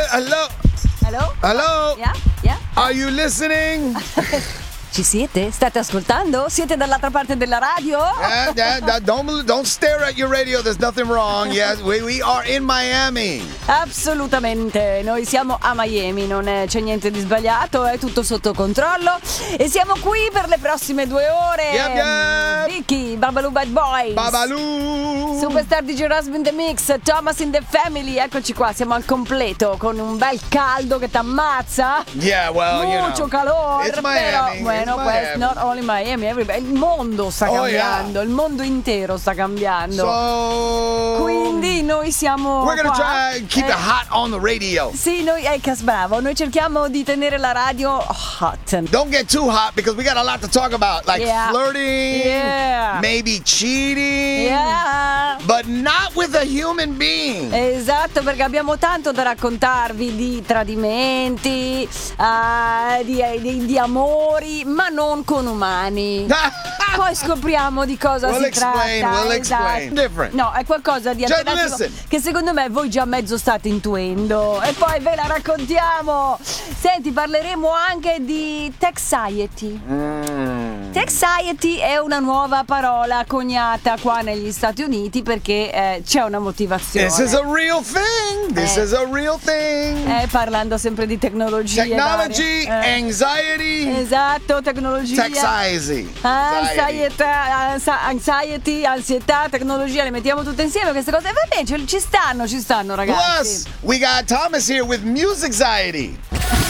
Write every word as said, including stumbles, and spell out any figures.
hello. Hello? Hello? Yeah? Yeah? Are you listening? Ci siete? State ascoltando? Siete dall'altra parte della radio? Yeah, yeah, yeah, don't don't stare at your radio. There's nothing wrong. Yes, we we are in Miami. Assolutamente, noi siamo a Miami, non è- c'è niente di sbagliato, è tutto sotto controllo e siamo qui per le prossime due ore. Yep, yep. Vicky, Babalu Bad Boys, Babalu. Superstar D J Rasmus in the Mix, Thomas in the Family, eccoci qua, siamo al completo con un bel caldo che t'ammazza. Yeah, well, you Mucho know. calore, It's però Miami. bueno, it's pues, Miami. not only Miami, everybody, il mondo sta Oh, yeah. cambiando, il mondo intero sta cambiando. So Quindi noi siamo we're gonna qua, try and keep eh, it hot on the radio. Sì, noi, eh, Cas bravo, noi cerchiamo di tenere la radio hot. Don't get too hot because we got a lot to talk about, like Yeah. flirting, Yeah. maybe cheating, Yeah. but not with a human being. Esatto, perché abbiamo tanto da raccontarvi di tradimenti, eh, di, di- di amori, ma non con umani. Poi scopriamo di cosa We'll si explain, tratta. we'll esatto. explain. Different. No, è qualcosa di Just alternativo listen. che secondo me voi già mezzo state intuendo e poi ve la raccontiamo. Senti, parleremo anche di Texiety. Mm. Texiety è una nuova parola coniata qua negli Stati Uniti perché eh, c'è una motivazione. This is a real thing. This Eh. is a real thing. Eh, parlando sempre di tecnologie Technology, varie. Eh, anxiety, Esatto, tecnologia. texiety. Anxiety, ansa- anxiety, ansietà, tecnologia, le mettiamo tutte insieme queste cose. Va bene, ci- ci stanno, ci stanno ragazzi. Plus, we got Thomas here with music anxiety.